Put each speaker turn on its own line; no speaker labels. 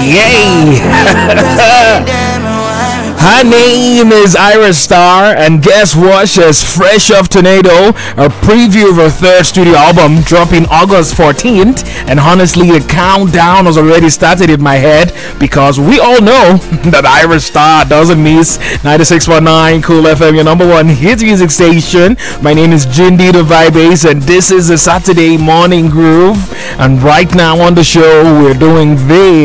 Yay! Her name is Ira Star, and guess what? She's fresh off Tornado, a preview of her third studio album dropping August 14th. And honestly, the countdown has already started in my head because we all know that Ira Star doesn't miss 96.9 Cool FM, your number one hit music station. My name is Jindy the Vibe Ace, and this is the Saturday Morning Groove. And right now on the show, we're doing this.